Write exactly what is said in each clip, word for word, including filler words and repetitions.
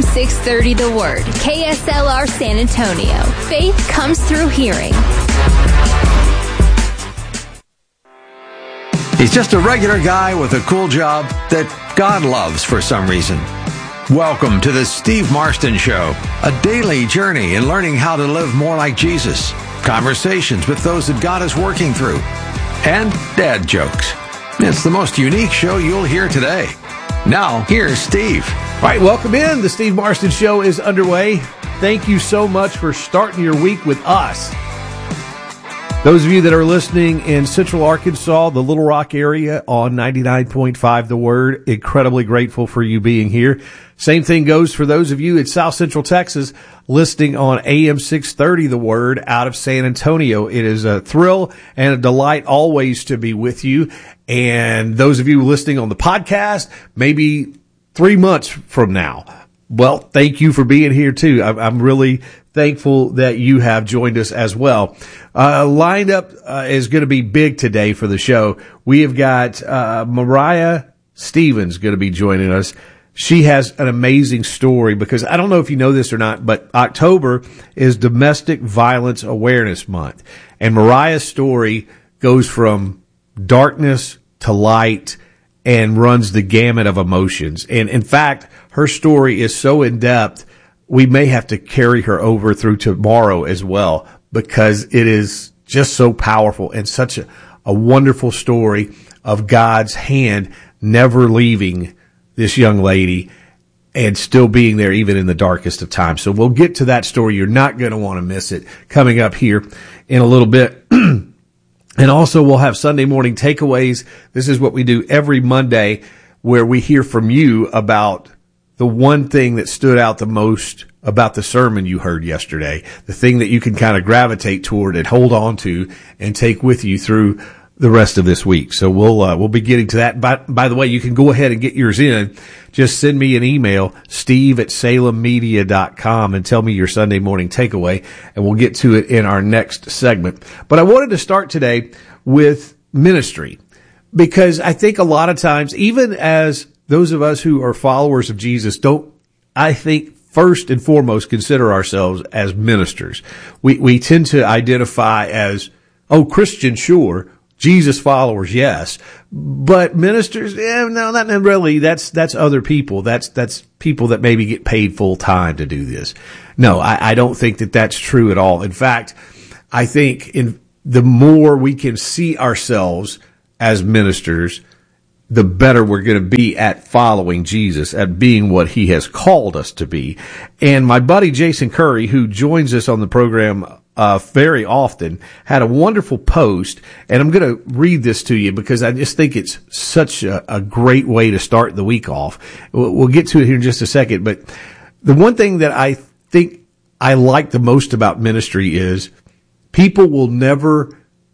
six thirty The Word, K S L R San Antonio. Faith comes through hearing. He's just a regular guy with a cool job that God loves for some reason. Welcome to the Steve Marston Show, a daily journey in learning how to live more like Jesus, conversations with those that God is working through, and dad jokes. It's the most unique show you'll hear today. Now, here's Steve. All right, welcome in. The Steve Marston Show is underway. Thank you so much for starting your week with us. Those of you that are listening in Central Arkansas, the Little Rock area on ninety-nine point five The Word, incredibly grateful for you being here. Same thing goes for those of you in South Central Texas listening on A M six thirty The Word out of San Antonio. It is a thrill and a delight always to be with you. And those of you listening on the podcast, maybe three months from now, well, thank you for being here too. I'm really thankful that you have joined us as well. Uh, lined up uh, is going to be big today for the show. We have got uh, Mariah Stevens going to be joining us. She has an amazing story because I don't know if you know this or not, but October is Domestic Violence Awareness Month. And Mariah's story goes from darkness to light and runs the gamut of emotions. And in fact, her story is so in depth, we may have to carry her over through tomorrow as well because it is just so powerful and such a, a wonderful story of God's hand never leaving this young lady and still being there even in the darkest of times. So we'll get to that story. You're not going to want to miss it coming up here in a little bit. And also we'll have Sunday morning takeaways. This is what we do every Monday where we hear from you about the one thing that stood out the most about the sermon you heard yesterday, the thing that you can kind of gravitate toward and hold on to and take with you through the rest of this week. So we'll, uh, we'll be getting to that. By, by the way, you can go ahead and get yours in. Just send me an email, steve at salem media dot com, and tell me your Sunday morning takeaway, and we'll get to it in our next segment. But I wanted to start today with ministry because I think a lot of times, even as those of us who are followers of Jesus don't, I think, first and foremost consider ourselves as ministers. We, we tend to identify as, oh, Christian, sure. Jesus followers, yes. But ministers, eh, no, not really. That's, that's other people. That's, that's people that maybe get paid full time to do this. No, I, I don't think that that's true at all. In fact, I think in the more we can see ourselves as ministers, the better we're going to be at following Jesus, at being what he has called us to be. And my buddy Jason Curry, who joins us on the program uh very often, had a wonderful post, and I'm going to read this to you because I just think it's such a, a great way to start the week off. We'll, we'll get to it here in just a second, but the one thing that I think I like the most about ministry is people will never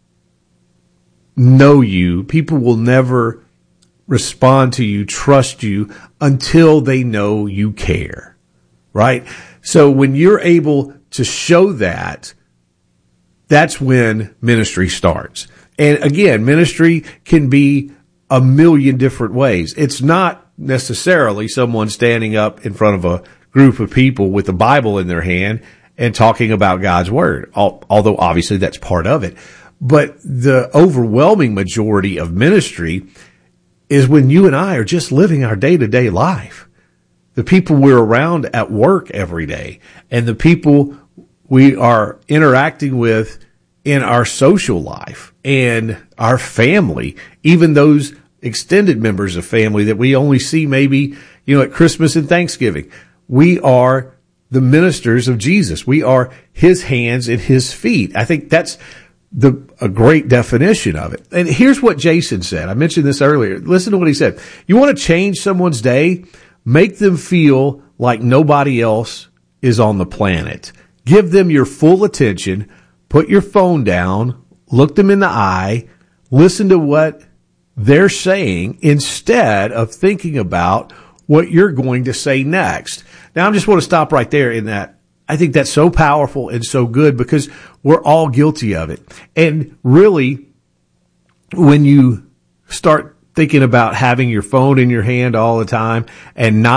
know you, people will never respond to you, trust you until they know you care, right? So when you're able to show that, that's when ministry starts. And again, ministry can be a million different ways. It's not necessarily someone standing up in front of a group of people with the Bible in their hand and talking about God's word, although obviously that's part of it. But the overwhelming majority of ministry is when you and I are just living our day-to-day life. The people we're around at work every day and the people we are interacting with in our social life and our family, even those extended members of family that we only see maybe, you know, at Christmas and Thanksgiving. We are the ministers of Jesus. We are his hands and his feet. I think that's the a great definition of it. And here's what Jason said. I mentioned this earlier. Listen to what he said. You want to change someone's day? Make them feel like nobody else is on the planet. Give them your full attention. Put your phone down. Look them in the eye. Listen to what they're saying instead of thinking about what you're going to say next. Now, I just want to stop right there in that. I think that's so powerful and so good because we're all guilty of it. And really, when you start thinking about having your phone in your hand all the time and not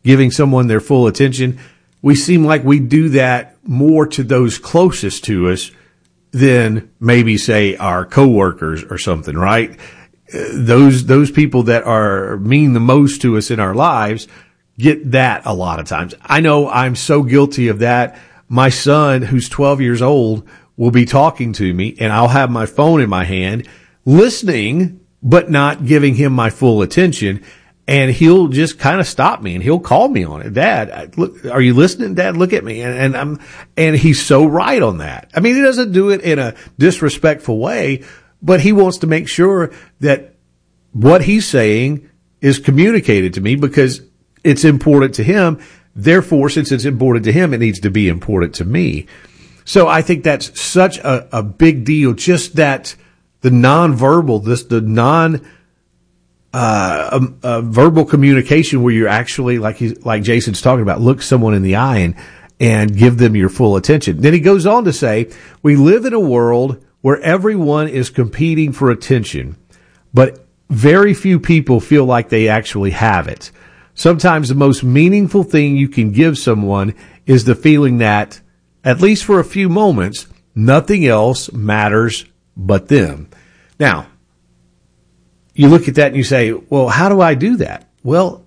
giving someone their full attention, we seem like we do that more to those closest to us than maybe, say, our coworkers or something, right? Those those people that are mean the most to us in our lives get that a lot of times. I know I'm so guilty of that. My son, who's twelve years old, will be talking to me, and I'll have my phone in my hand, listening, but not giving him my full attention. And he'll just kind of stop me, and he'll call me on it. Dad, look, are you listening? Dad, look at me. And, and I'm, and he's so right on that. I mean, he doesn't do it in a disrespectful way, but he wants to make sure that what he's saying is communicated to me because it's important to him. Therefore, since it's important to him, it needs to be important to me. So I think that's such a, a big deal. Just that the nonverbal, this, the non, Uh, um, uh, verbal communication where you're actually, like he, like Jason's talking about, look someone in the eye and, and give them your full attention. Then he goes on to say, we live in a world where everyone is competing for attention, but very few people feel like they actually have it. Sometimes the most meaningful thing you can give someone is the feeling that, at least for a few moments, nothing else matters but them. Now, you look at that and you say, well, how do I do that? Well,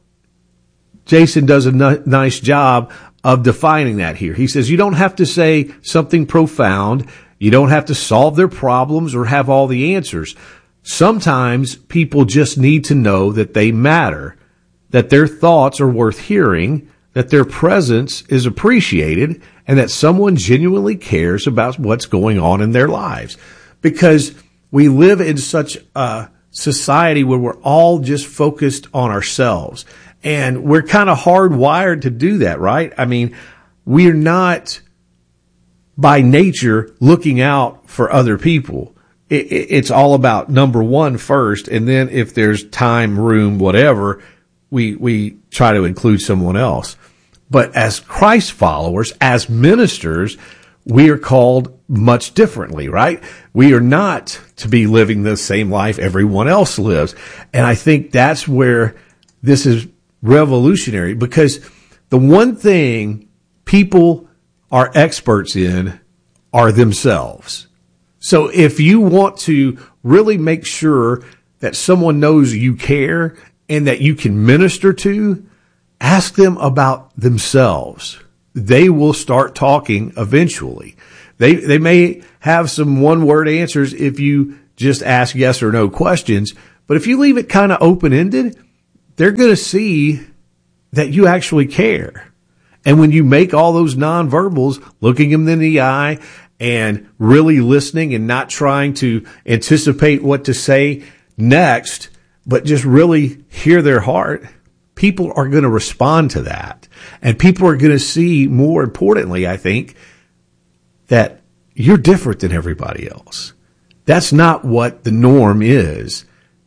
Jason does a n- nice job of defining that here. He says you don't have to say something profound. You don't have to solve their problems or have all the answers. Sometimes people just need to know that they matter, that their thoughts are worth hearing, that their presence is appreciated, and that someone genuinely cares about what's going on in their lives. Because we live in such a society where we're all just focused on ourselves, and we're kind of hardwired to do that, right? I mean, we're not by nature looking out for other people. It, it, it's all about number one first, and then if there's time, room, whatever, we we try to include someone else. But as Christ followers, as ministers, we are called much differently, right? We are not to be living the same life everyone else lives. And I think that's where this is revolutionary, because the one thing people are experts in are themselves. So if you want to really make sure that someone knows you care and that you can minister to, ask them about themselves. They will start talking eventually. They they may have some one-word answers if you just ask yes or no questions, but if you leave it kind of open-ended, they're going to see that you actually care. And when you make all those nonverbals, looking them in the eye and really listening and not trying to anticipate what to say next, but just really hear their heart, people are going to respond to that. And people are going to see, more importantly, I think, that you're different than everybody else. That's not what the norm is.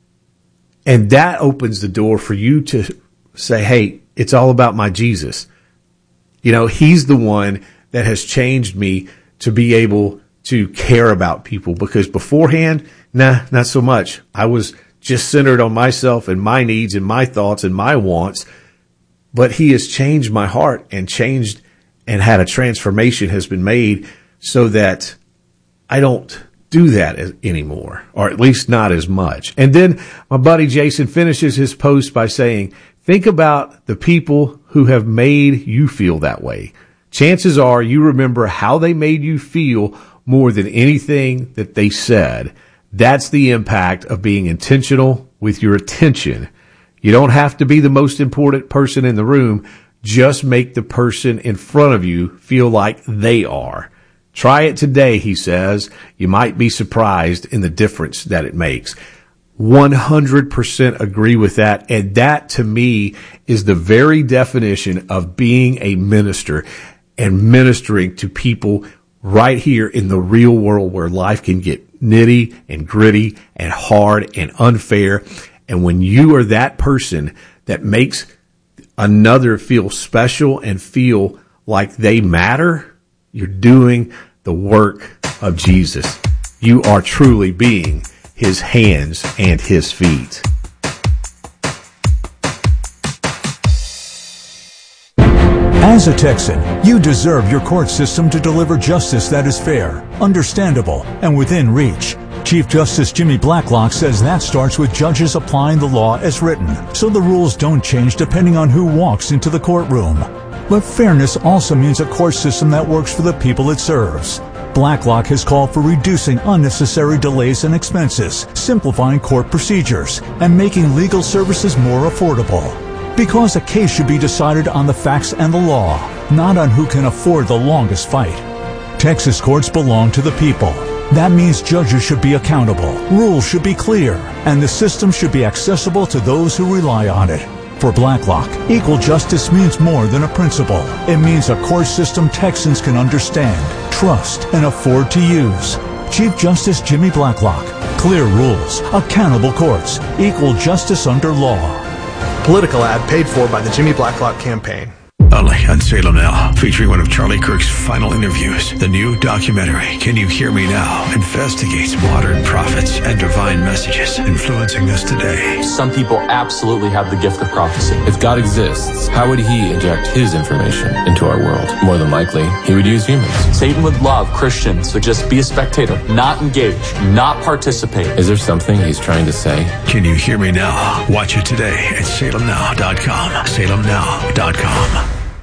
And that opens the door for you to say, hey, it's all about my Jesus. You know, he's the one that has changed me to be able to care about people, because beforehand, nah, not so much. I was just centered on myself and my needs and my thoughts and my wants. But he has changed my heart and changed and had a transformation has been made so that I don't do that anymore, or at least not as much. And then my buddy Jason finishes his post by saying, think about the people who have made you feel that way. Chances are you remember how they made you feel more than anything that they said. That's the impact of being intentional with your attention. You don't have to be the most important person in the room. Just make the person in front of you feel like they are. Try it today, he says. You might be surprised in the difference that it makes. one hundred percent agree with that. And that, to me, is the very definition of being a minister and ministering to people right here in the real world where life can get nitty and gritty and hard and unfair. And when you are that person that makes another feel special and feel like they matter, you're doing the work of Jesus. You are truly being his hands and his feet. As a Texan, you deserve your court system to deliver justice that is fair, understandable, and within reach. Chief Justice Jimmy Blacklock says that starts with judges applying the law as written, so the rules don't change depending on who walks into the courtroom. But fairness also means a court system that works for the people it serves. Blacklock has called for reducing unnecessary delays and expenses, simplifying court procedures, and making legal services more affordable. Because a case should be decided on the facts and the law, not on who can afford the longest fight. Texas courts belong to the people. That means judges should be accountable, rules should be clear, and the system should be accessible to those who rely on it. For Blacklock, equal justice means more than a principle. It means a court system Texans can understand, trust, and afford to use. Chief Justice Jimmy Blacklock. Clear rules, accountable courts, equal justice under law. Political ad paid for by the Jimmy Blacklock campaign. Only on Salem Now, featuring one of Charlie Kirk's final interviews. The new documentary, Can You Hear Me Now?, investigates modern prophets and divine messages influencing us today. Some people absolutely have the gift of prophecy. If God exists, how would he inject his information into our world? More than likely, he would use humans. Satan would love Christians to just be a spectator, not engage, not participate. Is there something he's trying to say? Can You Hear Me Now? Watch it today at salem now dot com. salem now dot com.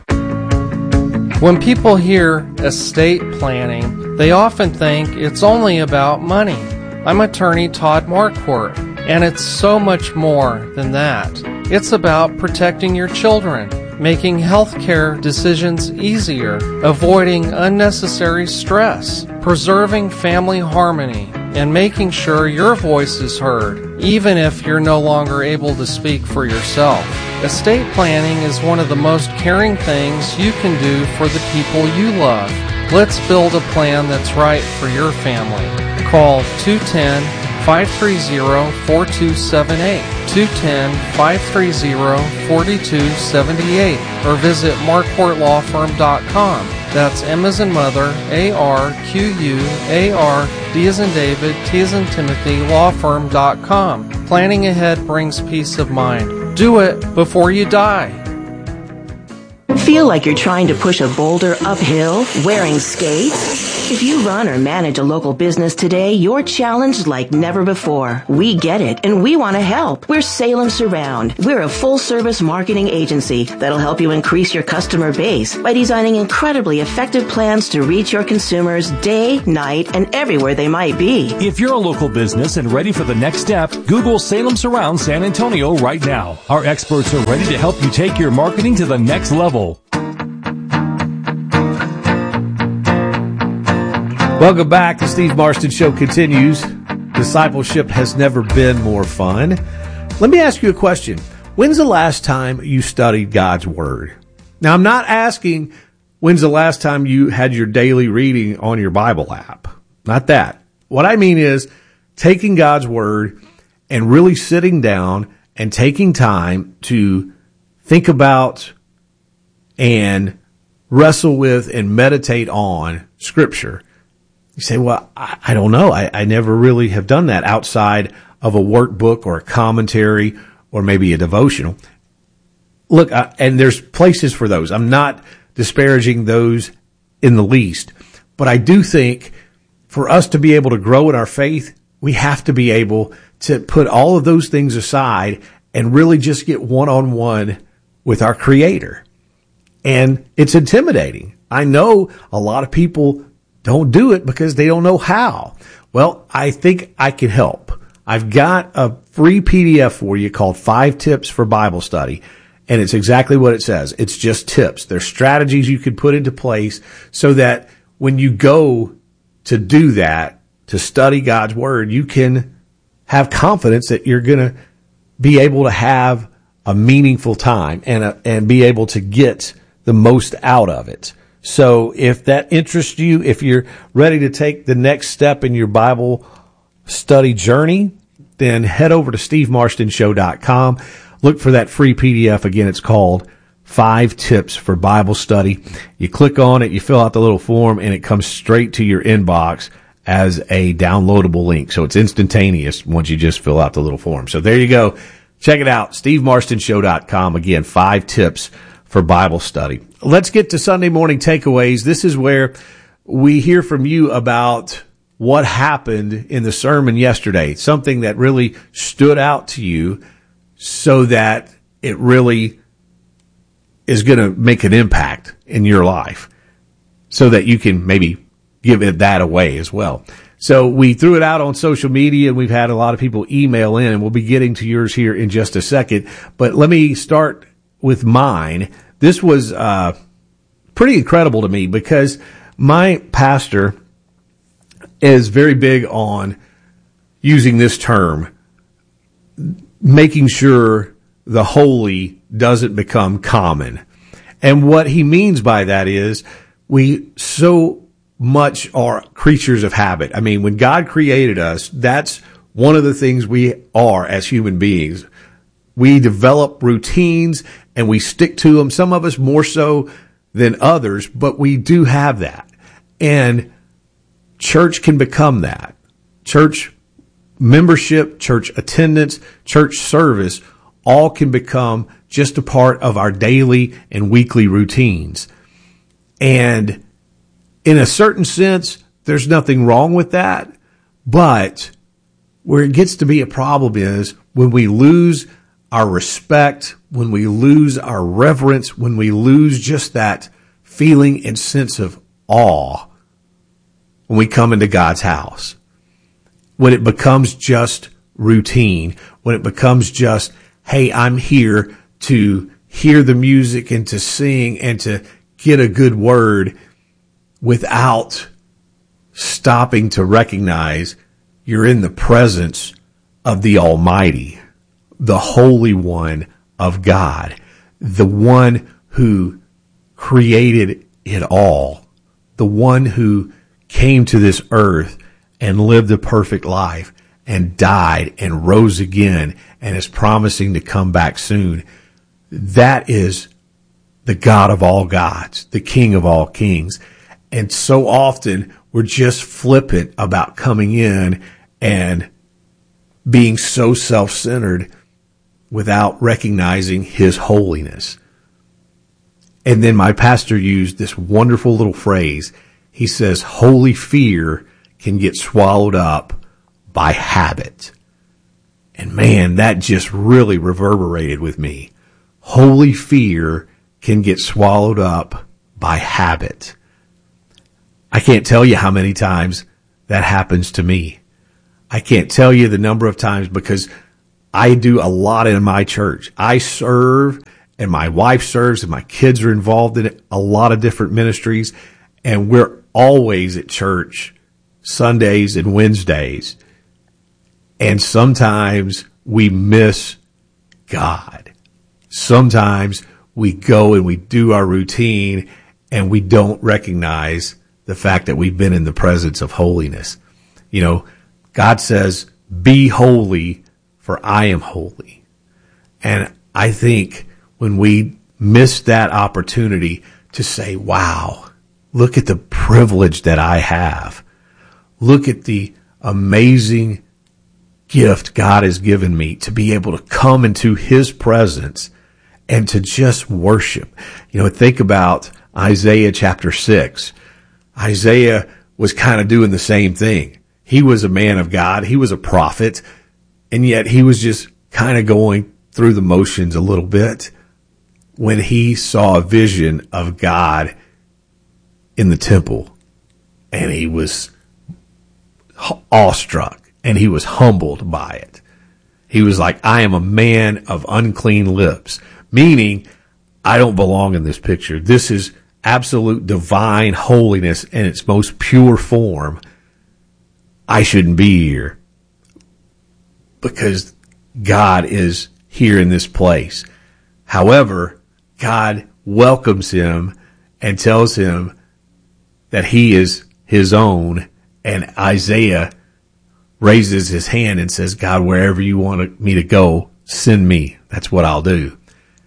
When people hear estate planning, they often think it's only about money. I'm attorney Todd Marquardt, and it's so much more than that. It's about protecting your children, making healthcare decisions easier, avoiding unnecessary stress, preserving family harmony, and making sure your voice is heard, even if you're no longer able to speak for yourself. Estate planning is one of the most caring things you can do for the people you love. Let's build a plan that's right for your family. Call two one zero, five three zero, four two seven eight, two one zero, five three zero, four two seven eight, or visit marquardt law firm dot com. That's M as in mother, A R Q U A R, D as in David, T as in Timothy, law firm dot com. Planning ahead brings peace of mind. Do it before you die. Feel like you're trying to push a boulder uphill wearing skates? If you run or manage a local business today, you're challenged like never before. We get it, and we want to help. We're Salem Surround. We're a full-service marketing agency that'll help you increase your customer base by designing incredibly effective plans to reach your consumers day, night, and everywhere they might be. If you're a local business and ready for the next step, Google Salem Surround San Antonio right now. Our experts are ready to help you take your marketing to the next level. Welcome back. The Steve Marston Show continues. Discipleship has never been more fun. Let me ask you a question. When's the last time you studied God's Word? Now, I'm not asking when's the last time you had your daily reading on your Bible app. Not that. What I mean is taking God's Word and really sitting down and taking time to think about and wrestle with and meditate on Scripture. You say, well, I, I don't know. I, I never really have done that outside of a workbook or a commentary or maybe a devotional. Look, I, and there's places for those. I'm not disparaging those in the least. But I do think for us to be able to grow in our faith, we have to be able to put all of those things aside and really just get one-on-one with our Creator. And it's intimidating. I know a lot of people don't do it because they don't know how. Well, I think I can help. I've got a free P D F for you called Five Tips for Bible Study, and it's exactly what it says. It's just tips. There's strategies you can put into place so that when you go to do that, to study God's Word, you can have confidence that you're going to be able to have a meaningful time and a, and be able to get the most out of it. So if that interests you, if you're ready to take the next step in your Bible study journey, then head over to steve marston show dot com. Look for that free P D F. Again, it's called Five Tips for Bible Study. You click on it, you fill out the little form, and it comes straight to your inbox as a downloadable link. So it's instantaneous once you just fill out the little form. So there you go. Check it out, steve marston show dot com. Again, Five Tips for Bible Study. let's get to Sunday morning takeaways. This is where we hear from you about what happened in the sermon yesterday, something that really stood out to you so that it really is going to make an impact in your life so that you can maybe give it that away as well. So we threw it out on social media, and we've had a lot of people email in, and we'll be getting to yours here in just a second. But let me start with mine. This was uh pretty incredible to me because my pastor is very big on using this term, making sure the holy doesn't become common. And what he means by that is we so much are creatures of habit. I mean, when God created us, that's one of the things we are as human beings. We develop routines and we stick to them, some of us more so than others, but we do have that. And church can become that. Church membership, church attendance, church service, all can become just a part of our daily and weekly routines. And in a certain sense, there's nothing wrong with that. But where it gets to be a problem is when we lose our respect, when we lose our reverence, when we lose just that feeling and sense of awe when we come into God's house. When it becomes just routine, when it becomes just, hey, I'm here to hear the music and to sing and to get a good word without stopping to recognize you're in the presence of the Almighty, the Holy One of God, the one who created it all, the one who came to this earth and lived a perfect life and died and rose again and is promising to come back soon. That is the God of all gods, the King of all kings. And so often we're just flippant about coming in and being so self-centered without recognizing his holiness. And then my pastor used this wonderful little phrase. He says, holy fear can get swallowed up by habit. And man, that just really reverberated with me. Holy fear can get swallowed up by habit. I can't tell you how many times that happens to me. I can't tell you the number of times because I do a lot in my church. I serve and my wife serves and my kids are involved in a lot of different ministries, and we're always at church Sundays and Wednesdays. And sometimes we miss God. Sometimes we go and we do our routine and we don't recognize the fact that we've been in the presence of holiness. You know, God says, be holy, for I am holy. And I think when we miss that opportunity to say, wow, look at the privilege that I have. Look at the amazing gift God has given me to be able to come into his presence and to just worship. You know, think about Isaiah chapter six. Isaiah was kind of doing the same thing. He was a man of God. He was a prophet. And yet he was just kind of going through the motions a little bit when he saw a vision of God in the temple. And he was awestruck and he was humbled by it. He was like, I am a man of unclean lips, meaning I don't belong in this picture. This is absolute divine holiness in its most pure form. I shouldn't be here because God is here in this place. However, God welcomes him and tells him that he is his own. And Isaiah raises his hand and says, God, wherever you want me to go, send me. That's what I'll do.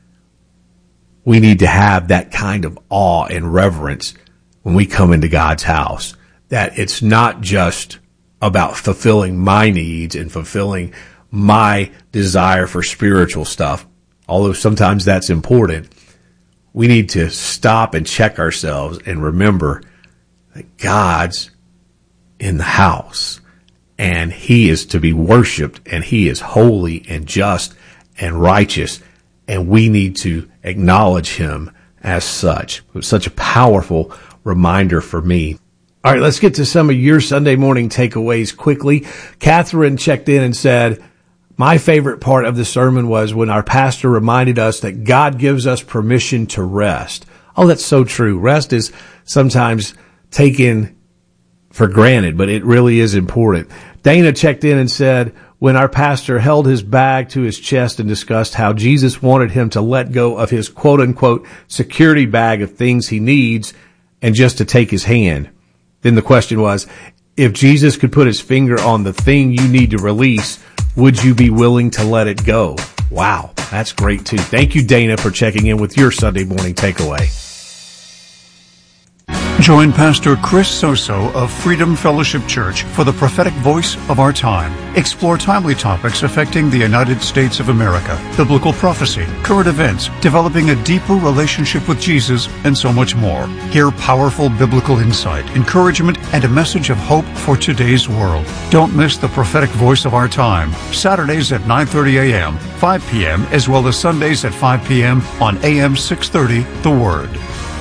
We need to have that kind of awe and reverence when we come into God's house, that it's not just about fulfilling my needs and fulfilling my desire for spiritual stuff, although sometimes that's important. we need to stop and check ourselves and remember that God's in the house and he is to be worshiped and he is holy and just and righteous, and we need to acknowledge him as such. It was such a powerful reminder for me. All right, let's get to some of your Sunday morning takeaways quickly. Catherine checked in and said, my favorite part of the sermon was when our pastor reminded us that God gives us permission to rest. Oh, that's so true. Rest is sometimes taken for granted, but it really is important. Dana checked in and said, when our pastor held his bag to his chest and discussed how Jesus wanted him to let go of his quote-unquote security bag of things he needs and just to take his hand. Then the question was, if Jesus could put his finger on the thing you need to release, would you be willing to let it go? Wow, that's great too. Thank you, Dana, for checking in with your Sunday morning takeaway. Join Pastor Chris Soso of Freedom Fellowship Church for the prophetic voice of our time. Explore timely topics affecting the United States of America, biblical prophecy, current events, developing a deeper relationship with Jesus, and so much more. Hear powerful biblical insight, encouragement, and a message of hope for today's world. Don't miss the prophetic voice of our time. Saturdays at nine thirty a.m., five p.m., as well as Sundays at five p.m. on A M six thirty, The Word.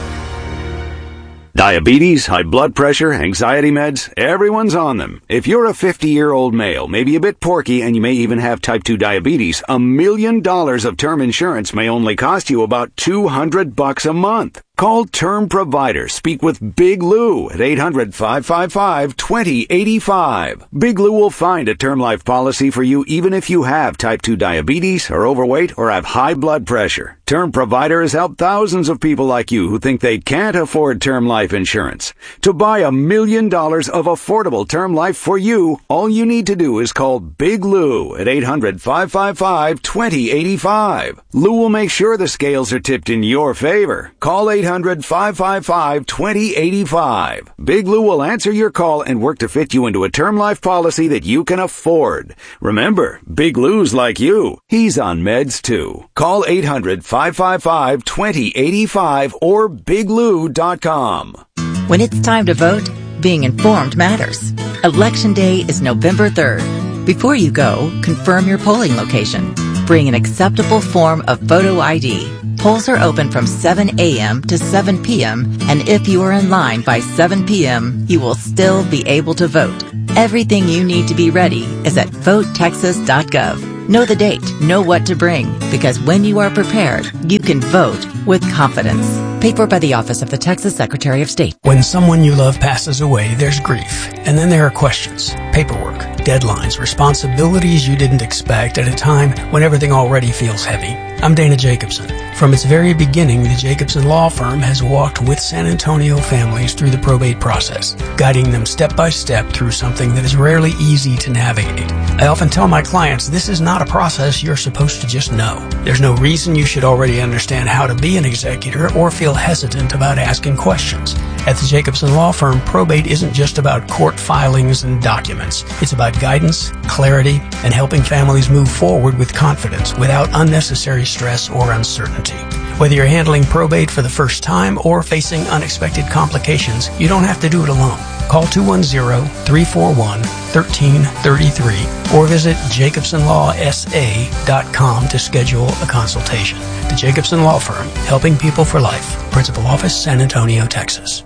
Diabetes, high blood pressure, anxiety meds, everyone's on them. If you're a fifty-year-old male, maybe a bit porky, and you may even have type two diabetes, a million dollars of term insurance may only cost you about two hundred bucks a month. Call Term Provider. Speak with Big Lou at eight hundred, five five five, two zero eight five. Big Lou will find a term life policy for you even if you have type two diabetes, are overweight, or have high blood pressure. Term Provider has helped thousands of people like you who think they can't afford term life insurance. To buy a million dollars of affordable term life for you, all you need to do is call Big Lou at eight hundred, five five five, two zero eight five. Lou will make sure the scales are tipped in your favor. Call eight hundred, five five five, two zero eight five. Big Lou will answer your call and work to fit you into a term life policy that you can afford. Remember, Big Lou's like you. He's on meds too. Call eight hundred, five five five, two zero eight five or big lou dot com. When it's time to vote, being informed matters. Election Day is November third. Before you go, confirm your polling location. Bring an acceptable form of photo I D. Polls are open from seven a.m. to seven p.m., and if you are in line by seven p.m., you will still be able to vote. Everything you need to be ready is at vote texas dot gov. Know the date, know what to bring, because when you are prepared, you can vote with confidence. Paid for by the Office of the Texas Secretary of State. When someone you love passes away, there's grief. And then there are questions, paperwork, deadlines, responsibilities you didn't expect at a time when everything already feels heavy. I'm Dana Jacobson. From its very beginning, the Jacobson Law Firm has walked with San Antonio families through the probate process, guiding them step by step through something that is rarely easy to navigate. I often tell my clients this is not a process you're supposed to just know. There's no reason you should already understand how to be an executor or feel hesitant about asking questions. At the Jacobson Law Firm, probate isn't just about court filings and documents. It's about guidance, clarity, and helping families move forward with confidence without unnecessary stress or uncertainty. Whether you're handling probate for the first time or facing unexpected complications, you don't have to do it alone. Call two one zero, three four one, one three three three or visit jacobson law s a dot com to schedule a consultation. The Jacobson Law Firm, helping people for life. Principal Office, San Antonio, Texas.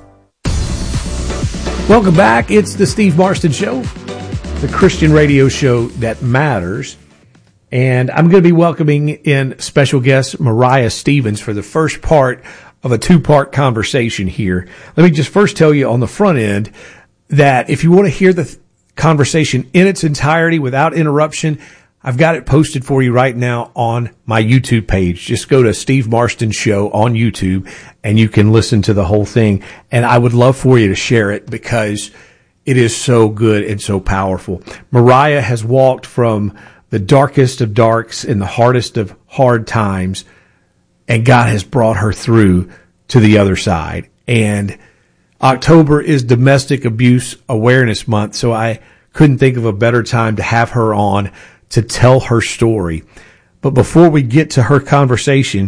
Welcome back. It's the Steve Marston Show, the Christian radio show that matters. And I'm going to be welcoming in special guest Mariah Stevens for the first part of a two-part conversation here. Let me just first tell you on the front end that if you want to hear the th- conversation in its entirety without interruption, I've got it posted for you right now on my YouTube page. Just go to Steve Marston Show on YouTube and you can listen to the whole thing. And I would love for you to share it because it is so good and so powerful. Mariah has walked from the darkest of darks and the hardest of hard times, and God has brought her through to the other side. And October is Domestic Abuse Awareness Month, so I couldn't think of a better time to have her on to tell her story. But before we get to her conversation,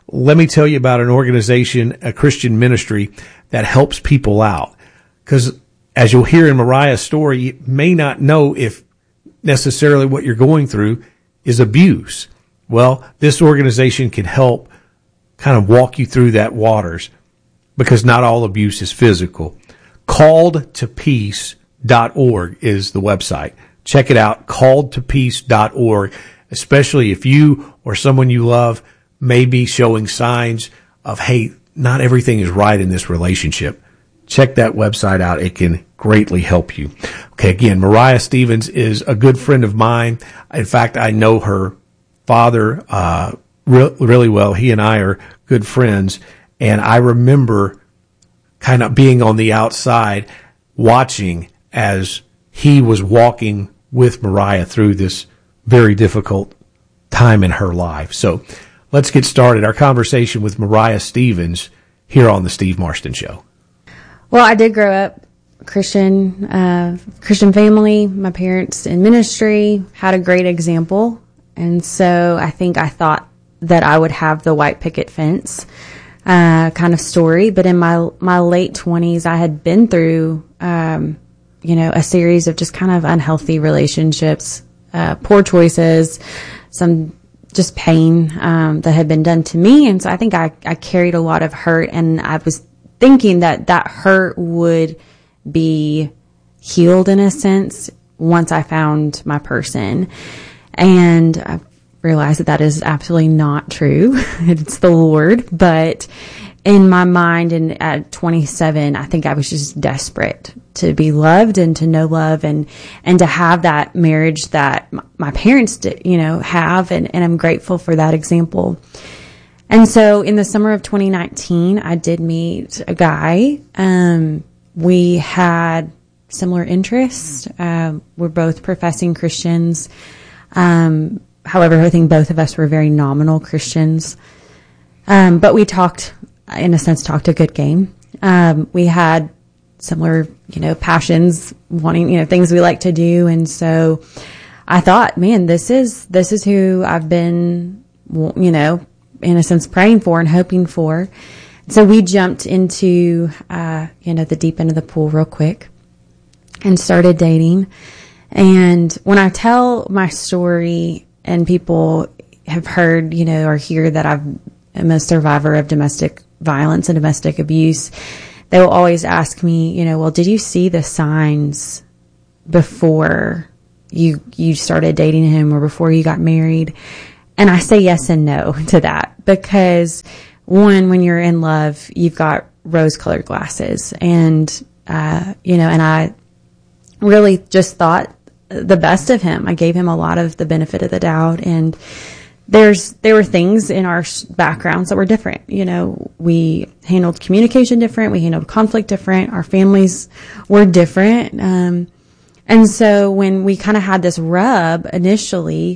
let me tell you about an organization, a Christian ministry that helps people out. Because as you'll hear in Mariah's story, you may not know if necessarily what you're going through is abuse. Well, this organization can help kind of walk you through that waters, because not all abuse is physical. called to peace dot org is the website. Check it out, called to peace dot org, especially if you or someone you love may be showing signs of, hey, not everything is right in this relationship. Check that website out. It can greatly help you. Okay, again, Mariah Stevens is a good friend of mine. In fact, I know her father uh re- really well. He and I are good friends, and I remember kind of being on the outside watching as he was walking with Mariah through this very difficult time in her life. So let's get started. Our conversation with Mariah Stevens here on the Steve Marston Show. Well, I did grow up Christian, uh, Christian family. My parents in ministry had a great example. And so I think I thought that I would have the white picket fence uh, kind of story. But in my my late twenties, I had been through, um, you know, a series of just kind of unhealthy relationships, uh, poor choices, some just pain um, that had been done to me. And so I think I, I carried a lot of hurt, and I was thinking that that hurt would be healed in a sense once I found my person. And I realized that that is absolutely not true. It's the Lord. But in my mind, and at twenty-seven, I think I was just desperate to be loved and to know love, and, and to have that marriage that my parents did, you know, have. And, and I'm grateful for that example. And so in the summer of twenty nineteen, I did meet a guy. Um, we had similar interests. Uh, we're both professing Christians. Um, however, I think both of us were very nominal Christians. Um, but we talked, in a sense, talked a good game. Um, we had similar, you know, passions, wanting, you know, things we like to do. And so I thought, man, this is, this is who I've been, you know, in a sense, praying for and hoping for. So we jumped into, uh, you know, the deep end of the pool real quick and started dating. And when I tell my story and people have heard, you know, or hear that I've, I'm a survivor of domestic violence and domestic abuse, they will always ask me, you know, well, did you see the signs before you, you started dating him or before you got married? And I say yes and no to that, because one, when you're in love, you've got rose colored glasses, and, uh, you know, and I really just thought the best of him. I gave him a lot of the benefit of the doubt, and there's, there were things in our backgrounds that were different. You know, we handled communication different. We handled conflict different. Our families were different. Um, and so when we kind of had this rub initially,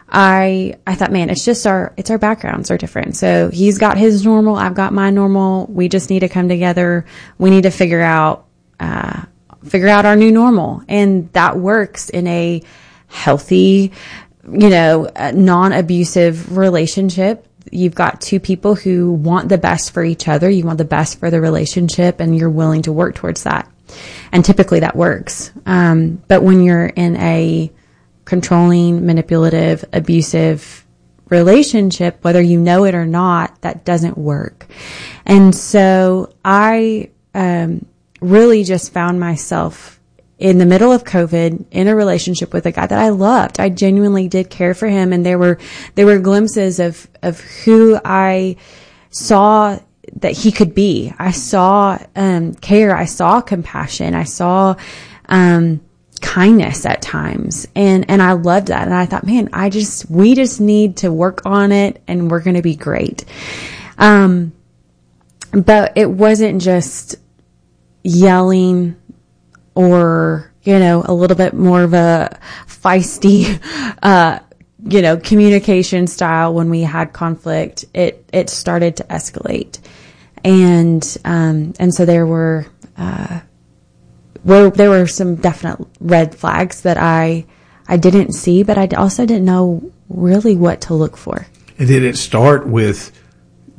I, I thought, man, it's just our, it's our backgrounds are different. So he's got his normal. I've got my normal. We just need to come together. We need to figure out, uh, figure out our new normal. And that works in a healthy, you know, non-abusive relationship. You've got two people who want the best for each other. You want the best for the relationship, and you're willing to work towards that. And typically that works. Um, but when you're in a controlling, manipulative, abusive relationship, whether you know it or not, that doesn't work. And so I, um, really just found myself in the middle of COVID in a relationship with a guy that I loved. I genuinely did care for him. And there were, there were glimpses of, of who I saw that he could be. I saw, um, care. I saw compassion. I saw, um, kindness at times. And, and I loved that. And I thought, man, I just, we just need to work on it, and we're going to be great. Um, but it wasn't just yelling or, you know, a little bit more of a feisty, uh, you know, communication style. When we had conflict, it, it started to escalate. And, um, and so there were, uh, well, there were some definite red flags that I, I didn't see, but I also didn't know really what to look for. And did it start with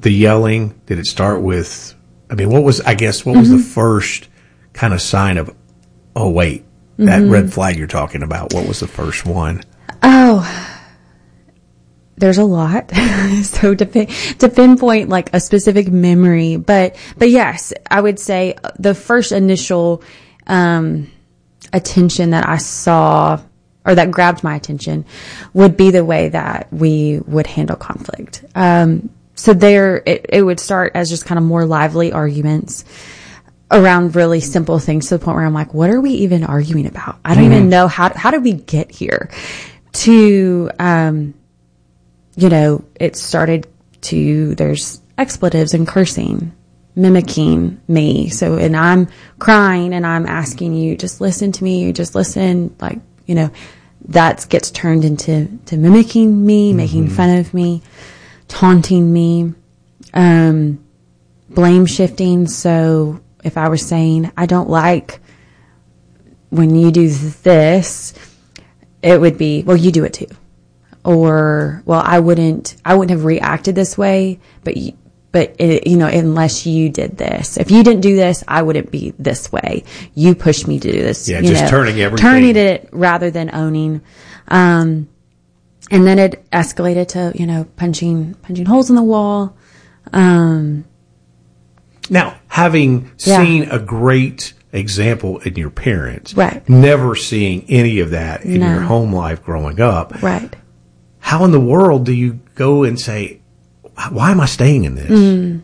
the yelling? Did it start with, I mean, what was, I guess, what was Mm-hmm. the first kind of sign of, oh, wait, that Mhm. red flag you're talking about? What was the first one? Oh, there's a lot. So to, pin, to pinpoint like a specific memory, but, but yes, I would say the first initial, um, attention that I saw or that grabbed my attention would be the way that we would handle conflict. Um, so there, it, it would start as just kind of more lively arguments around really simple things to the point where I'm like, what are we even arguing about? I don't mm-hmm. even know how, how did we get here to, um, you know, it started to, there's expletives and cursing, mimicking me. So, and I'm crying and I'm asking you, just listen to me, just listen. Like, you know, that gets turned into, to mimicking me, mm-hmm. making fun of me, taunting me, um, blame shifting. So if I was saying, I don't like when you do this, it would be, well, you do it too. Or, well, I wouldn't, I wouldn't have reacted this way, but, you, but it, you know, unless you did this. If you didn't do this, I wouldn't be this way. You pushed me to do this. Yeah, you just know, turning everything. Turning it rather than owning. Um, and then it escalated to, you know, punching, punching holes in the wall. Um, now, having yeah. seen a great example in your parents, right. never seeing any of that in no. your home life growing up, right. how in the world do you go and say, why am I staying in this? Mm.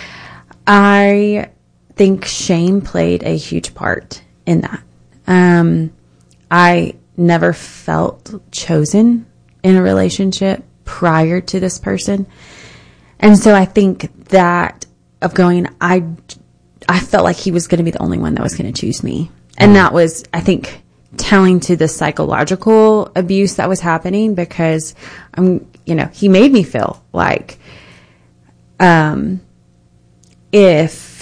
I think shame played a huge part in that. Um, I never felt chosen in a relationship prior to this person. And so I think that of going, I, I felt like he was going to be the only one that was going to choose me. And that was, I think, telling to the psychological abuse that was happening because, um, you know, he made me feel like, um, if,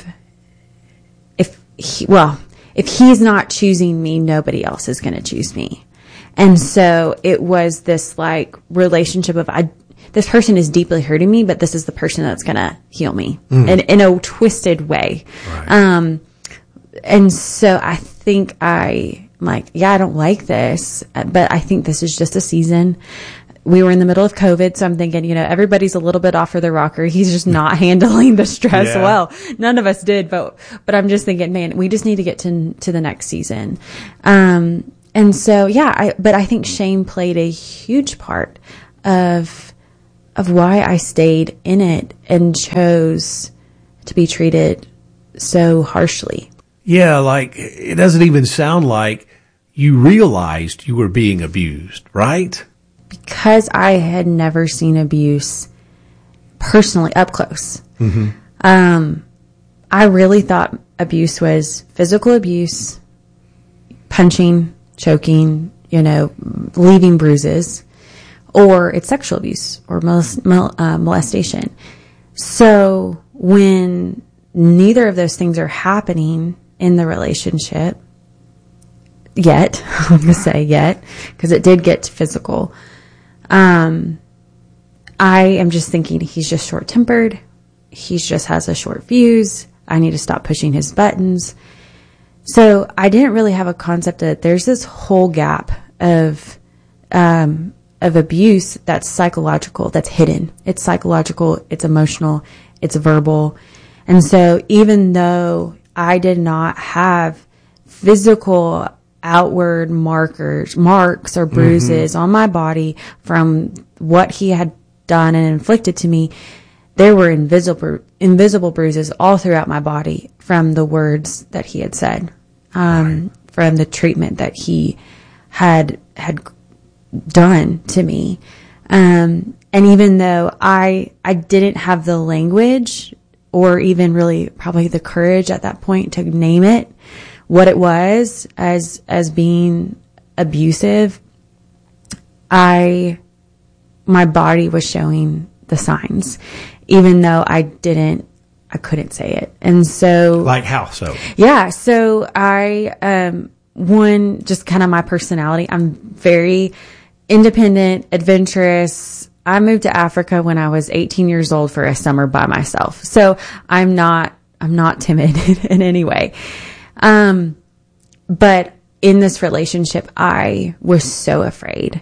if he, well, if he's not choosing me, nobody else is going to choose me. And so it was this like relationship of, I, this person is deeply hurting me, but this is the person that's going to heal me mm. in, in a twisted way. Right. Um, and so I think I, I'm like, yeah, I don't like this, but I think this is just a season. We were in the middle of COVID, so I'm thinking, you know, everybody's a little bit off of their rocker. He's just not handling the stress yeah. well. None of us did, but, but I'm just thinking, man, we just need to get to, to the next season. Um, and so, yeah, I, but I think shame played a huge part of, of why I stayed in it and chose to be treated so harshly. Yeah, like it doesn't even sound like you realized you were being abused, right? Because I had never seen abuse personally up close. Mm-hmm. Um, I really thought abuse was physical abuse, punching, choking, you know, leaving bruises, or it's sexual abuse or molest, mol, uh, molestation. So when neither of those things are happening in the relationship yet, I'm going to say yet, because it did get physical. Um, I am just thinking he's just short tempered. He just has a short fuse. I need to stop pushing his buttons. So I didn't really have a concept that there's this whole gap of, um, of abuse that's psychological, that's hidden. It's psychological, it's emotional, it's verbal. And so even though I did not have physical outward markers, marks or bruises mm-hmm. on my body from what he had done and inflicted to me, there were invisible, invisible bruises all throughout my body from the words that he had said, um, right. from the treatment that he had, had done to me. Um, and even though I, I didn't have the language or even really probably the courage at that point to name it, what it was as, as being abusive, I, my body was showing the signs, even though I didn't, I couldn't say it. And so. Like how so? Yeah. So I, um, one, just kind of my personality. I'm very independent, adventurous. I moved to Africa when I was eighteen years old for a summer by myself. So I'm not, I'm not timid in any way. Um, but in this relationship, I was so afraid.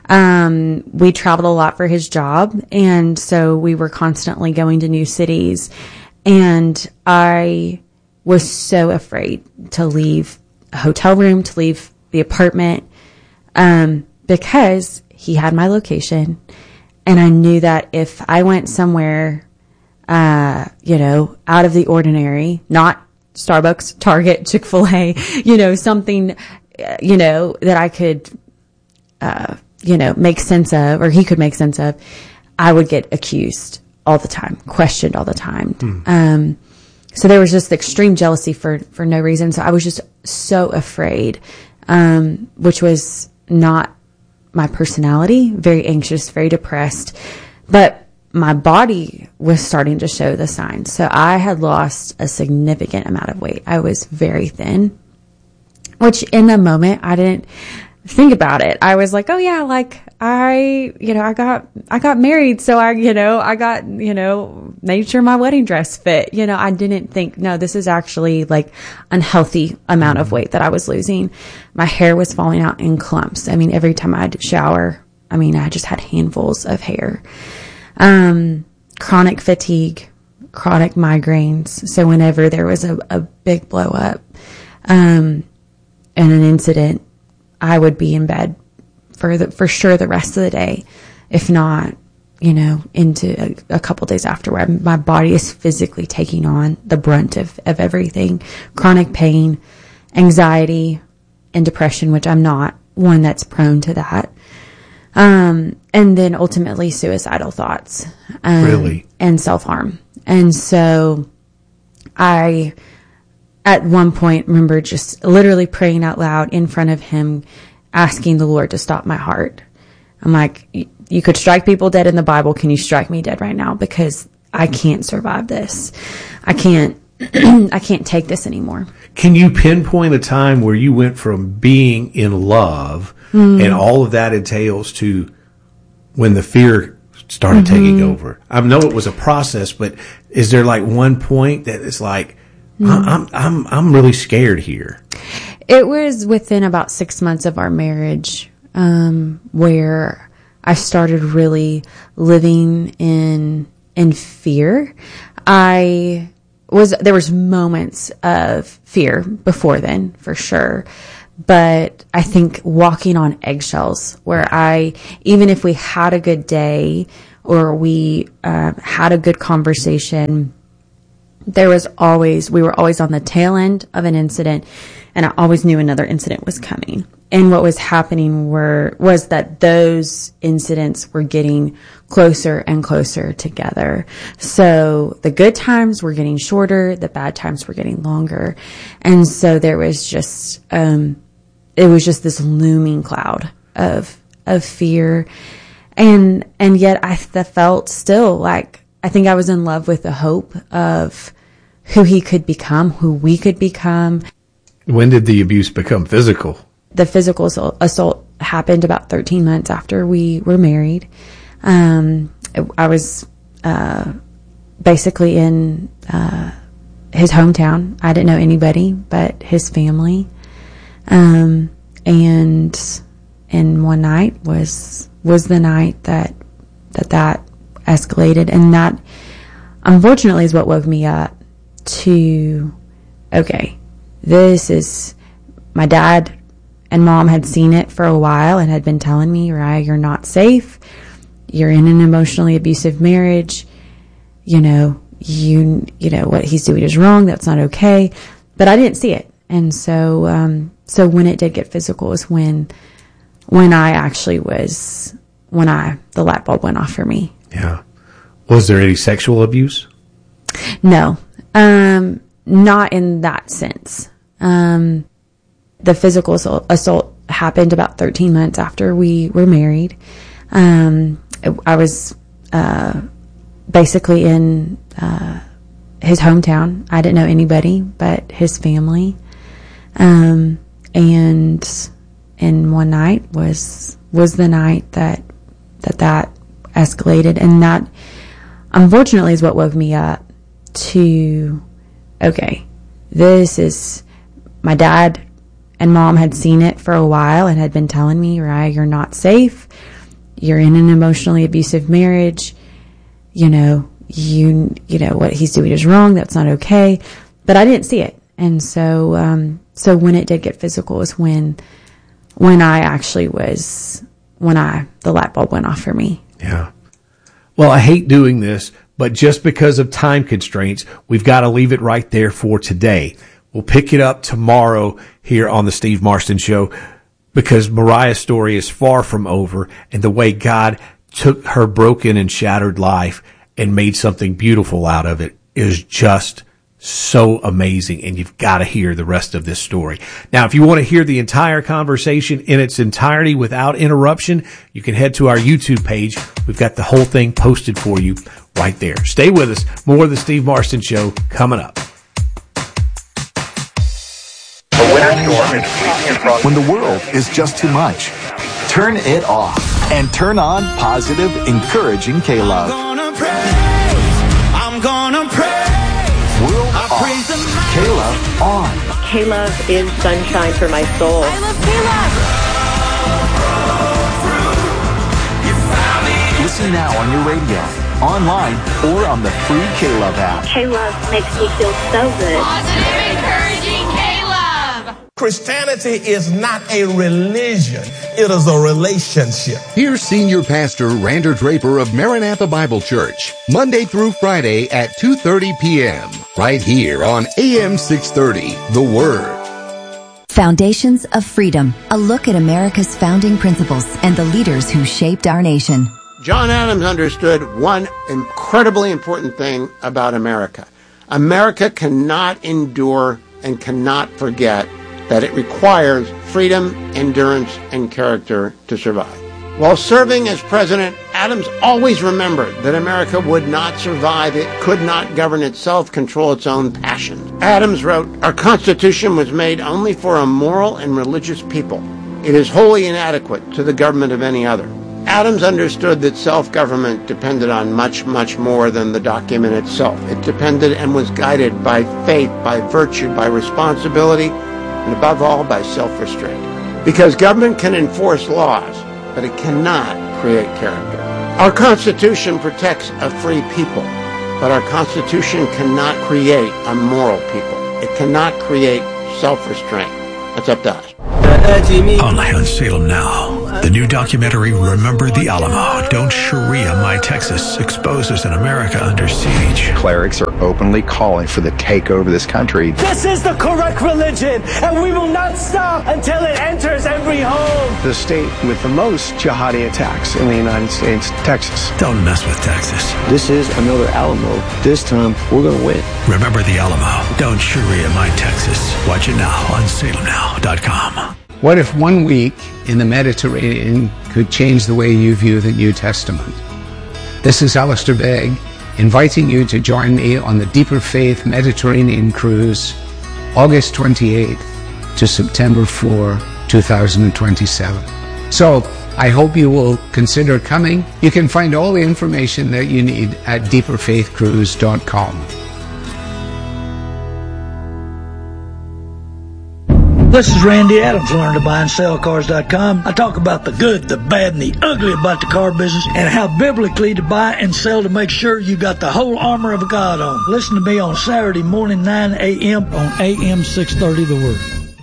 Um, we traveled a lot for his job. And so we were constantly going to new cities. And I was so afraid to leave a hotel room, to leave the apartment, um, because he had my location. And I knew that if I went somewhere, uh, you know, out of the ordinary, not Starbucks, Target, Chick-fil-A, you know, something, uh, you know, that I could, uh, you know, make sense of, or he could make sense of, I would get accused all the time, questioned all the time. Mm. Um, so there was just extreme jealousy for, for no reason. So I was just so afraid, um, which was not my personality, very anxious, very depressed, but my body was starting to show the signs. So I had lost a significant amount of weight. I was very thin, which in the moment I didn't think about it. I was like, oh yeah, like I, you know, I got, I got married. So I, you know, I got, you know, made sure my wedding dress fit. You know, I didn't think, no, this is actually like unhealthy amount of weight that I was losing. My hair was falling out in clumps. I mean, every time I'd shower, I mean, I just had handfuls of hair. Um, chronic fatigue, chronic migraines. So whenever there was a, a big blow up, um, and an incident, I would be in bed for the, for sure the rest of the day, if not, you know, into a, a couple days afterward. My body is physically taking on the brunt of, of everything. Chronic pain, anxiety, and depression, which I'm not one that's prone to that. Um, and then ultimately suicidal thoughts. Um, really? And self-harm. And so I, at one point, remember just literally praying out loud in front of him, asking the Lord to stop my heart. I'm like, you could strike people dead in the Bible. Can you strike me dead right now? Because I can't survive this. I can't, I can't take this anymore. Can you pinpoint a time where you went from being in love mm. and all of that entails to when the fear started mm-hmm. taking over? I know it was a process, but is there like one point that it's like, mm. I'm, I'm, I'm really scared here? It was within about six months of our marriage, um, where I started really living in, in fear. I was, there was moments of fear before then, for sure. But I think walking on eggshells where I, even if we had a good day or we, uh, had a good conversation, there was always, we were always on the tail end of an incident, and I always knew another incident was coming. And what was happening were, was that those incidents were getting closer and closer together. So the good times were getting shorter, the bad times were getting longer. And so there was just, um, it was just this looming cloud of, of fear. And, and yet I felt still like, I think I was in love with the hope of who he could become, who we could become. When did the abuse become physical? The physical assault, assault happened about thirteen months after we were married. Um, I was, uh, basically in, uh, his hometown. I didn't know anybody but his family. Um, and, and one night was, was the night that, that, that escalated. And that, unfortunately, is what woke me up to, okay, this is, my dad and mom had seen it for a while and had been telling me, Uriah, you're not safe. You're in an emotionally abusive marriage. You know, you, you know, what he's doing is wrong. That's not okay. But I didn't see it. And so, um, so when it did get physical is when, when I actually was, when I, the light bulb went off for me. Yeah. Was there any sexual abuse? No. Um, not in that sense. Um, the physical assault, assault happened about thirteen months after we were married. Um, I was, uh, basically in, uh, his hometown. I didn't know anybody but his family. Um, and, and one night was, was the night that, that, that escalated. And that, unfortunately, is what woke me up to, okay, this is, my dad and mom had seen it for a while and had been telling me, right, you're not safe. You're in an emotionally abusive marriage. You know, you, you know, what he's doing is wrong. That's not okay. But I didn't see it. And so, um, so when it did get physical is when, when I actually was, when I, the light bulb went off for me. Yeah. Well, I hate doing this, but just because of time constraints, we've got to leave it right there for today. We'll pick it up tomorrow here on the Steve Marston Show, because Mariah's story is far from over, and the way God took her broken and shattered life and made something beautiful out of it is just so amazing, and you've got to hear the rest of this story. Now, if you want to hear the entire conversation in its entirety without interruption, you can head to our YouTube page. We've got the whole thing posted for you right there. Stay with us. More of the Steve Marston Show coming up. A winter storm is sweeping across. When the world is just too much, turn it off and turn on positive, encouraging K-Love. I'm gonna praise. I'm gonna praise. World I off. Praise the K-Love on. K-Love is sunshine for my soul. I love K-Love. Listen now on your radio, online, or on the free K-Love app. K-Love makes me feel so good. Positive, encouraging K-Love. Christianity is not a religion. It is a relationship. Here's Senior Pastor Rander Draper of Maranatha Bible Church, Monday through Friday at two thirty p.m. right here on A M six thirty, The Word. Foundations of Freedom, a look at America's founding principles and the leaders who shaped our nation. John Adams understood one incredibly important thing about America. America cannot endure and cannot forget that it requires freedom, endurance, and character to survive. While serving as president, Adams always remembered that America would not survive. It could not govern itself, control its own passions. Adams wrote, "Our Constitution was made only for a moral and religious people. It is wholly inadequate to the government of any other." Adams understood that self-government depended on much, much more than the document itself. It depended and was guided by faith, by virtue, by responsibility, and above all, by self-restraint. Because government can enforce laws, but it cannot create character. Our Constitution protects a free people, but our Constitution cannot create a moral people. It cannot create self-restraint. That's up to us. Only on Salem Now. The new documentary, Remember the Alamo. Don't Sharia My Texas, exposes an America under siege. Clerics are openly calling for the takeover of this country. This is the correct religion, and we will not stop until it enters every home. The state with the most jihadi attacks in the United States, Texas. Don't mess with Texas. This is another Alamo. This time, we're going to win. Remember the Alamo. Don't Sharia My Texas. Watch it now on salem now dot com. What if one week in the Mediterranean could change the way you view the New Testament? This is Alistair Begg, inviting you to join me on the Deeper Faith Mediterranean Cruise, August twenty-eighth to September fourth, two thousand twenty-seven. So, I hope you will consider coming. You can find all the information that you need at deeper faith cruise dot com. This is Randy Adams, learn to buy and sell cars dot com. I talk about the good, the bad, and the ugly about the car business and how biblically to buy and sell to make sure you got the whole armor of God on. Listen to me on Saturday morning, nine a.m. on A M six thirty, The Word.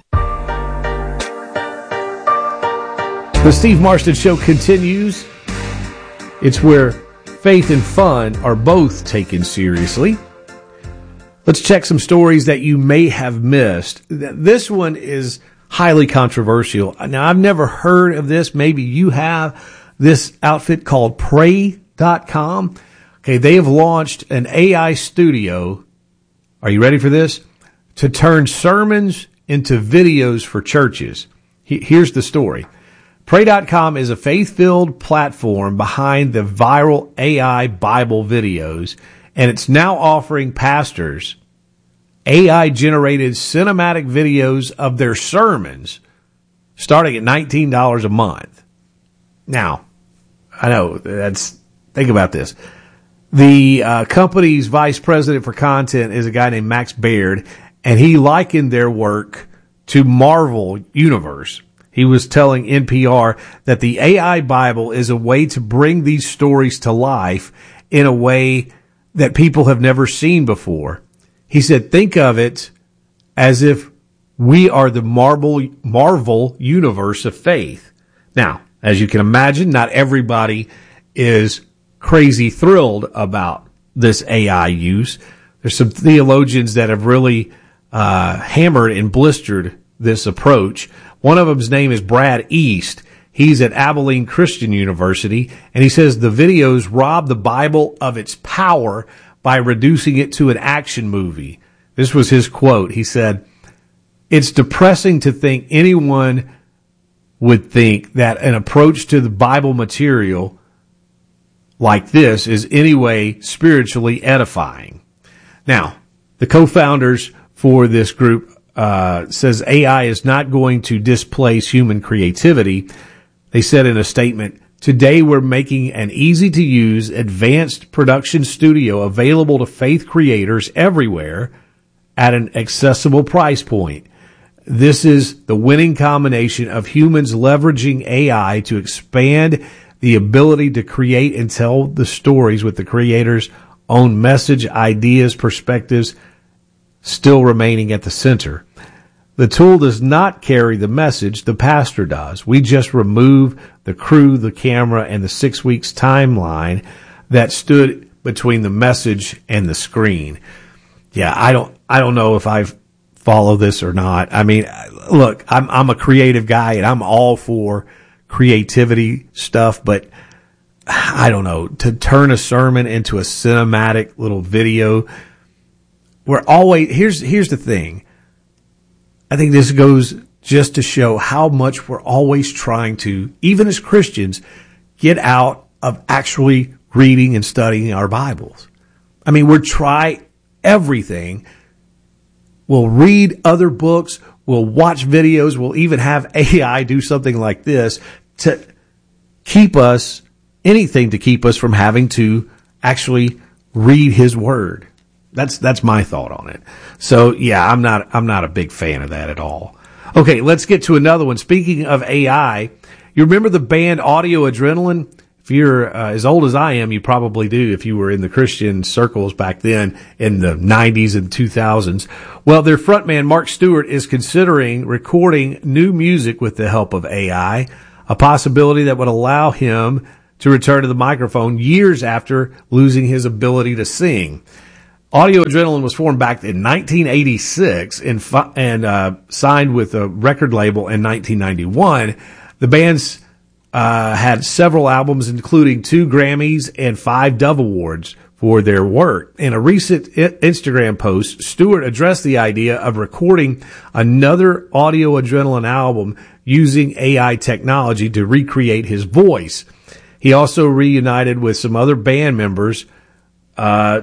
The Steve Marston Show continues. It's where faith and fun are both taken seriously. Let's check some stories that you may have missed. This one is highly controversial. Now, I've never heard of this. Maybe you have. This outfit called pray dot com. Okay, they have launched an A I studio. Are you ready for this? To turn sermons into videos for churches. Here's the story. pray dot com is a faith-filled platform behind the viral A I Bible videos, and it's now offering pastors A I-generated cinematic videos of their sermons starting at nineteen dollars a month. Now, I know that's think about this. The uh, company's vice president for content is a guy named Max Baird, and he likened their work to Marvel Universe. He was telling N P R that the A I Bible is a way to bring these stories to life in a way that people have never seen before. He said, think of it as if we are the Marvel, Marvel universe of faith. Now, as you can imagine, not everybody is crazy thrilled about this A I use. There's some theologians that have really uh, hammered and blistered this approach. One of them's name is Brad East. He's at Abilene Christian University, and he says the videos rob the Bible of its power by reducing it to an action movie. This was his quote. He said, it's depressing to think anyone would think that an approach to the Bible material like this is any way spiritually edifying. Now, the co-founders for this group uh says A I is not going to displace human creativity. They said in a statement, today we're making an easy-to-use, advanced production studio available to faith creators everywhere at an accessible price point. This is the winning combination of humans leveraging A I to expand the ability to create and tell the stories with the creator's own message, ideas, perspectives, still remaining at the center. The tool does not carry the message, the pastor does. We just remove the crew, the camera, and the six weeks timeline that stood between the message and the screen. Yeah, I don't, I don't know if I follow this or not. I mean, look, I'm, I'm a creative guy and I'm all for creativity stuff, but I don't know, to turn a sermon into a cinematic little video, we're always, here's, here's the thing. I think this goes just to show how much we're always trying to, even as Christians, get out of actually reading and studying our Bibles. I mean, we're try everything. We'll read other books. We'll watch videos. We'll even have A I do something like this to keep us, anything to keep us from having to actually read His Word. That's, that's my thought on it. So yeah, I'm not, I'm not a big fan of that at all. Okay, let's get to another one. Speaking of A I, you remember the band Audio Adrenaline? If you're uh, as old as I am, you probably do if you were in the Christian circles back then in the nineties and two thousands. Well, their frontman, Mark Stewart, is considering recording new music with the help of A I, a possibility that would allow him to return to the microphone years after losing his ability to sing. Audio Adrenaline was formed back in nineteen eighty-six and, fi- and uh, signed with a record label in nineteen ninety-one. The band's uh, had several albums, including two Grammys and five Dove Awards for their work. In a recent I- Instagram post, Stewart addressed the idea of recording another Audio Adrenaline album using A I technology to recreate his voice. He also reunited with some other band members uh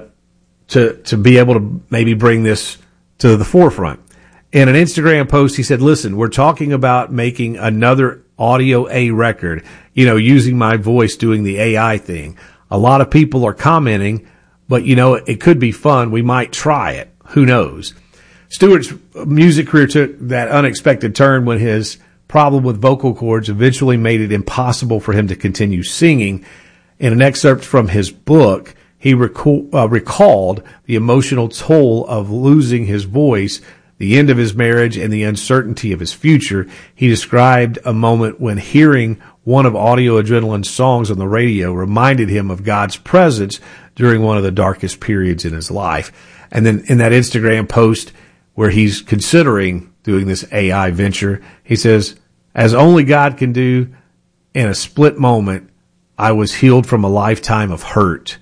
to to be able to maybe bring this to the forefront. In an Instagram post, he said, listen, we're talking about making another Audio A record, you know, using my voice doing the A I thing. A lot of people are commenting, but, you know, it could be fun. We might try it. Who knows? Stewart's music career took that unexpected turn when his problem with vocal cords eventually made it impossible for him to continue singing. In an excerpt from his book, he recall, uh, recalled the emotional toll of losing his voice, the end of his marriage, and the uncertainty of his future. He described a moment when hearing one of Audio Adrenaline's songs on the radio reminded him of God's presence during one of the darkest periods in his life. And then in that Instagram post where he's considering doing this A I venture, he says, as only God can do, in a split moment, I was healed from a lifetime of hurt.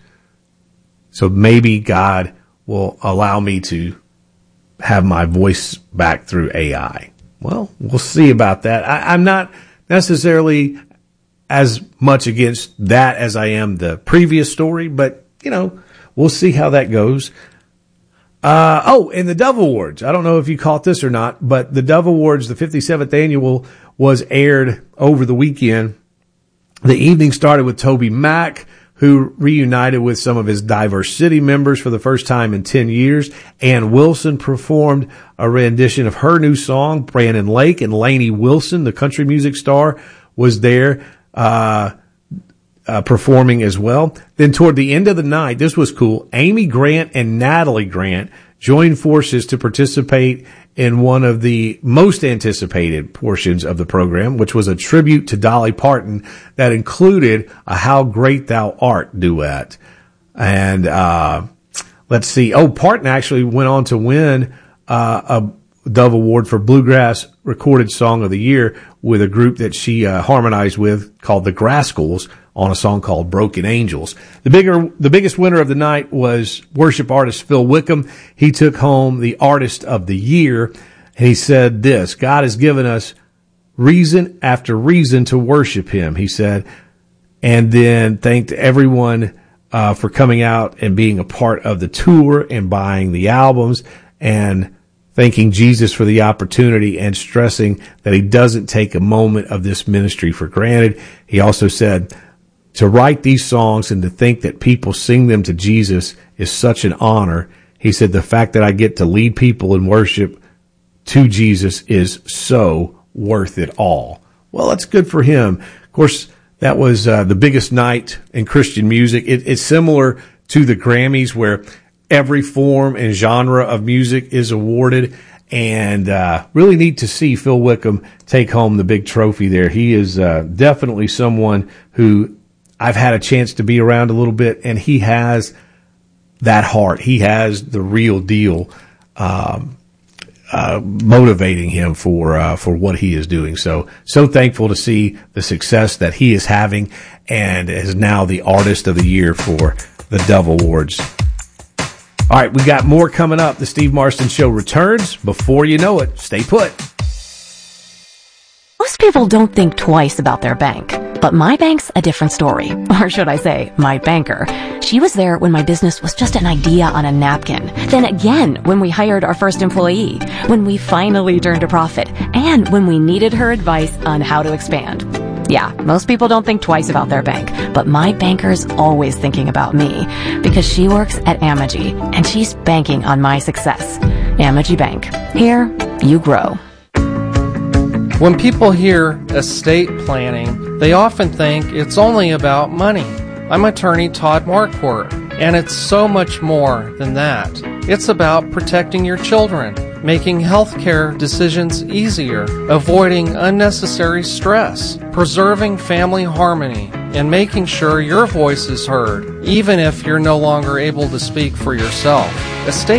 So maybe God will allow me to have my voice back through A I. Well, we'll see about that. I, I'm not necessarily as much against that as I am the previous story, but, you know, we'll see how that goes. Uh, oh, and the Dove Awards. I don't know if you caught this or not, but the Dove Awards, the fifty-seventh annual, was aired over the weekend. The evening started with Toby Mac, who reunited with some of his diverse city members for the first time in ten years. Ann Wilson performed a rendition of her new song. Brandon Lake and Lainey Wilson, the country music star, was there uh, uh performing as well. Then toward the end of the night, this was cool, Amy Grant and Natalie Grant joined forces to participate in one of the most anticipated portions of the program, which was a tribute to Dolly Parton that included a How Great Thou Art duet. And uh let's see. Oh, Parton actually went on to win uh a Dove Award for Bluegrass Recorded Song of the Year with a group that she uh, harmonized with called the Graskels on a song called Broken Angels. The bigger, the biggest winner of the night was worship artist Phil Wickham. He took home the Artist of the Year, and he said this: God has given us reason after reason to worship him, he said, and then thanked everyone uh, for coming out and being a part of the tour and buying the albums, and thanking Jesus for the opportunity and stressing that he doesn't take a moment of this ministry for granted. He also said, to write these songs and to think that people sing them to Jesus is such an honor. He said, the fact that I get to lead people in worship to Jesus is so worth it all. Well, that's good for him. Of course, that was uh, the biggest night in Christian music. It, it's similar to the Grammys, where every form and genre of music is awarded, and uh really neat to see Phil Wickham take home the big trophy there. He is uh, definitely someone who I've had a chance to be around a little bit, and he has that heart. He has the real deal um uh motivating him for uh for what he is doing. So so thankful to see the success that he is having, and is now the Artist of the Year for the Dove Awards. All right, we got more coming up. The Steve Marston Show returns. Before you know it, stay put. Most people don't think twice about their bank, but my bank's a different story. Or should I say, my banker. She was there when my business was just an idea on a napkin. Then again, when we hired our first employee, when we finally turned a profit, and when we needed her advice on how to expand. Yeah, most people don't think twice about their bank, but my banker's always thinking about me because she works at Amegy, and she's banking on my success. Amegy Bank. Here, you grow. When people hear estate planning, they often think it's only about money. I'm attorney Todd Marquardt, and it's so much more than that. It's about protecting your children, making healthcare decisions easier, avoiding unnecessary stress, preserving family harmony, and making sure your voice is heard, even if you're no longer able to speak for yourself. Estate